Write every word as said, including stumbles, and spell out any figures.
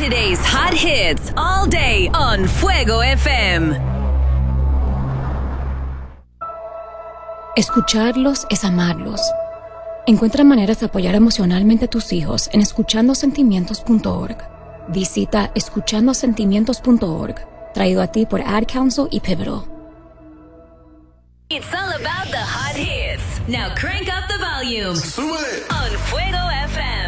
Today's hot hits all day on Fuego F M. Escucharlos es amarlos. Encuentra maneras de apoyar emocionalmente a tus hijos en escuchando sentimientos punto org. Visita escuchando sentimientos punto org, traído a ti por Ad Council y Pivotal. It's all about the hot hits. Now crank up the volume. Súbele. On Fuego F M.